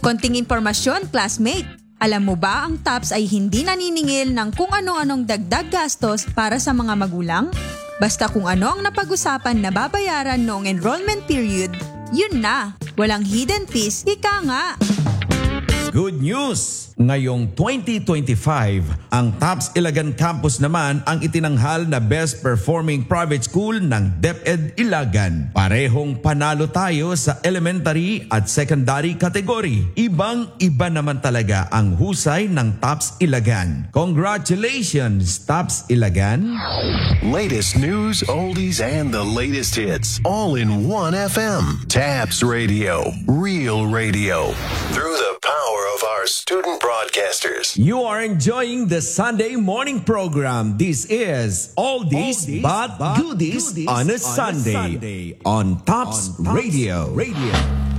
Konting impormasyon, classmate. Alam mo ba ang TAPS ay hindi naniningil ng kung ano-anong dagdag gastos para sa mga magulang? Basta kung ano ang napag-usapan na babayaran noong enrollment period, yun na. Walang hidden fees, ika nga. Good news! Ngayong 2025, ang TAPS Ilagan Campus naman ang itinanghal na Best Performing Private School ng DepEd Ilagan. Parehong panalo tayo sa elementary at secondary category. Ibang-iba naman talaga ang husay ng TAPS Ilagan. Congratulations, TAPS Ilagan! Latest news, oldies, and the latest hits, all in one FM. TAPS Radio, real radio. Through the power of our student broadcasters. You are enjoying the Sunday morning program. This is Oldies but Goodies on a Sunday on TAPS Radio.